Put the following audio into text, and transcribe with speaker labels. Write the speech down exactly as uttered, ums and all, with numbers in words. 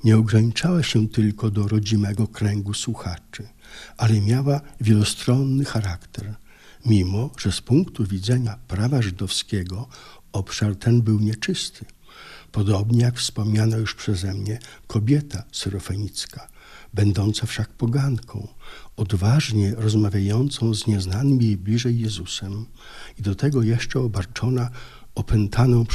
Speaker 1: nie ograniczała się tylko do rodzimego kręgu słuchaczy, ale miała wielostronny charakter, mimo że z punktu widzenia prawa żydowskiego obszar ten był nieczysty. Podobnie jak wspomniana już przeze mnie kobieta syrofenicka, będąca wszak poganką, odważnie rozmawiającą z nieznanym jej bliżej Jezusem i do tego jeszcze obarczona opętaną